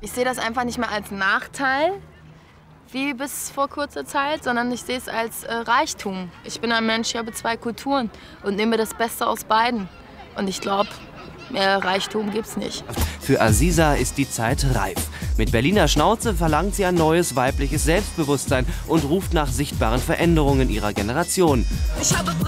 Ich sehe das einfach nicht mehr als Nachteil, wie bis vor kurzer Zeit, sondern ich sehe es als Reichtum. Ich bin ein Mensch, ich habe 2 Kulturen und nehme das Beste aus beiden. Und ich glaube, mehr Reichtum gibt's nicht. Für Aziza ist die Zeit reif. Mit Berliner Schnauze verlangt sie ein neues weibliches Selbstbewusstsein und ruft nach sichtbaren Veränderungen ihrer Generation. Ich habe